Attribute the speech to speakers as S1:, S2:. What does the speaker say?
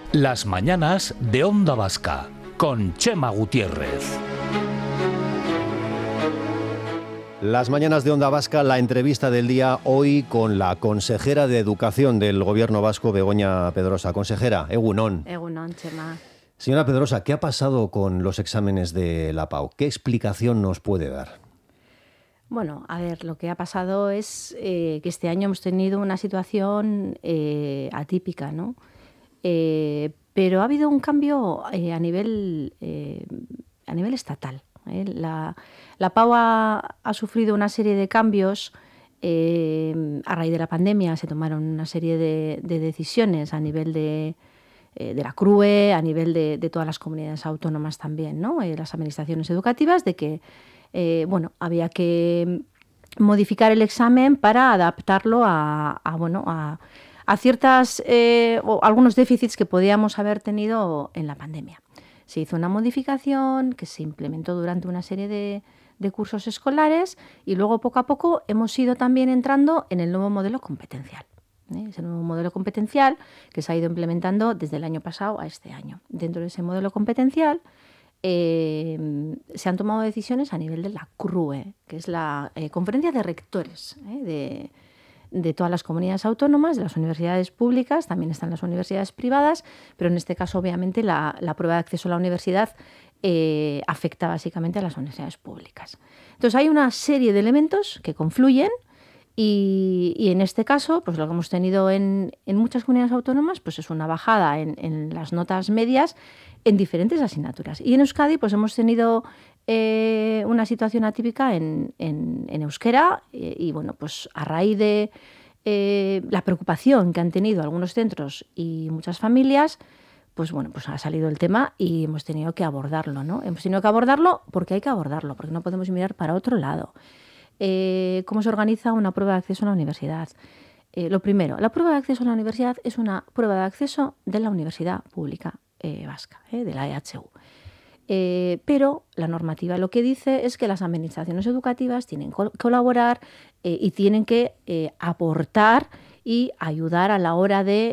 S1: Las mañanas de Onda Vasca, con Chema Gutiérrez.
S2: Las mañanas de Onda Vasca, la entrevista del día hoy con la consejera de Educación del Gobierno vasco, Begoña Pedrosa. Consejera, egunon.
S3: Egunon, Chema.
S2: Señora Pedrosa, ¿qué ha pasado con los exámenes de la PAU? ¿Qué explicación nos puede dar?
S3: Bueno, a ver, lo que ha pasado es que este año hemos tenido una situación atípica, ¿no? Pero ha habido un cambio a nivel estatal. La PAU ha sufrido una serie de cambios. A raíz de la pandemia se tomaron una serie de decisiones a nivel de la CRUE, a nivel de todas las comunidades autónomas también, ¿no? Las administraciones educativas, de que había que modificar el examen para adaptarlo a ciertas o algunos déficits que podíamos haber tenido en la pandemia. Se hizo una modificación que se implementó durante una serie de cursos escolares y luego poco a poco hemos ido también entrando en el nuevo modelo competencial. Ese nuevo modelo competencial que se ha ido implementando desde el año pasado a este año. Dentro de ese modelo competencial se han tomado decisiones a nivel de la CRUE, que es la Conferencia de Rectores de todas las comunidades autónomas, de las universidades públicas, también están las universidades privadas, pero en este caso obviamente la prueba de acceso a la universidad afecta básicamente a las universidades públicas. Entonces hay una serie de elementos que confluyen y en este caso, pues lo que hemos tenido en muchas comunidades autónomas pues es una bajada en las notas medias en diferentes asignaturas. Y en Euskadi pues hemos tenido una situación atípica en euskera y bueno, pues a raíz de la preocupación que han tenido algunos centros y muchas familias, pues bueno, pues ha salido el tema y hemos tenido que abordarlo, ¿no? Hemos tenido que abordarlo porque hay que abordarlo, porque no podemos mirar para otro lado. ¿Cómo se organiza una prueba de acceso a la universidad? Lo primero, la prueba de acceso a la universidad es una prueba de acceso de la Universidad Pública Vasca, de la EHU. Pero la normativa lo que dice es que las administraciones educativas tienen que colaborar y tienen que aportar y ayudar a la hora de